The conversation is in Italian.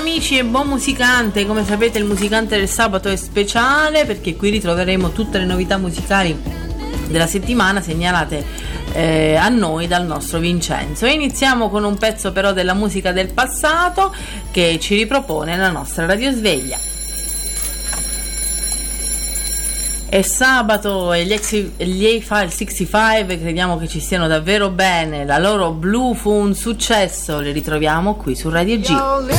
amici e buon musicante. Come sapete il musicante del sabato è speciale perché qui ritroveremo tutte le novità musicali della settimana segnalate a noi dal nostro Vincenzo. E iniziamo con un pezzo però della musica del passato che ci ripropone la nostra radiosveglia. È sabato e gli A-File 65 crediamo che ci stiano davvero bene. La loro Blue fu un successo, le ritroviamo qui su Radio G.